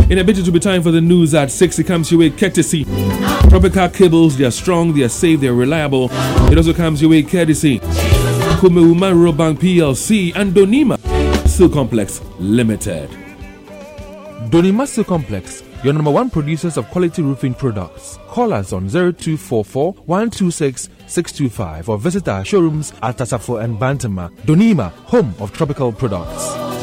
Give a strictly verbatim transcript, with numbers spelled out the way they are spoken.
In a bit, it will be time for the news at six. It comes your way courtesy Tropical Cables. They are strong, they are safe, they are reliable. It also comes your way courtesy Kumeuma Rural Bank P L C and Donima Steel Complex Limited. Donima Steel Complex, your number one producers of quality roofing products. Call us on zero two four four, one two six, six two five or visit our showrooms at Tasafo and Bantama. Donima, home of tropical products.